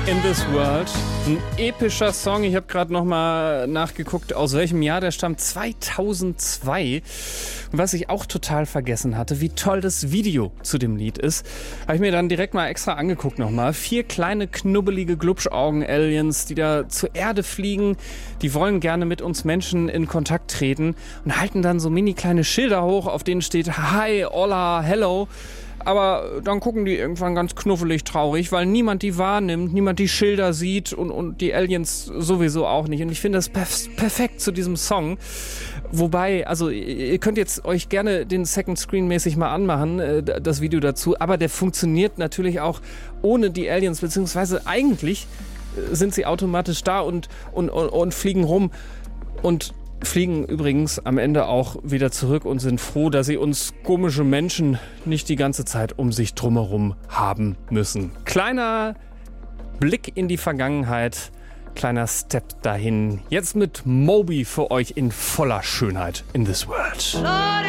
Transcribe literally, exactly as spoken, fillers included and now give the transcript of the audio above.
In This World. Ein epischer Song. Ich habe gerade noch mal nachgeguckt, aus welchem Jahr der stammt. zweitausendzwei. Und was ich auch total vergessen hatte, wie toll das Video zu dem Lied ist, habe ich mir dann direkt mal extra angeguckt noch mal. Vier kleine, knubbelige Glubschaugen-Aliens, die da zur Erde fliegen. Die wollen gerne mit uns Menschen in Kontakt treten und halten dann so mini kleine Schilder hoch, auf denen steht Hi, Hola, Hello. Aber dann gucken die irgendwann ganz knuffelig traurig, weil niemand die wahrnimmt, niemand die Schilder sieht und, und die Aliens sowieso auch nicht. Und ich finde das perf- perfekt zu diesem Song. Wobei, also ihr könnt jetzt euch gerne den Second Screen mäßig mal anmachen, äh, das Video dazu. Aber der funktioniert natürlich auch ohne die Aliens, beziehungsweise eigentlich sind sie automatisch da und, und, und, und fliegen rum. Und fliegen übrigens am Ende auch wieder zurück und sind froh, dass sie uns komische Menschen nicht die ganze Zeit um sich drumherum haben müssen. Kleiner Blick in die Vergangenheit, kleiner Step dahin. Jetzt mit Moby für euch in voller Schönheit in This World.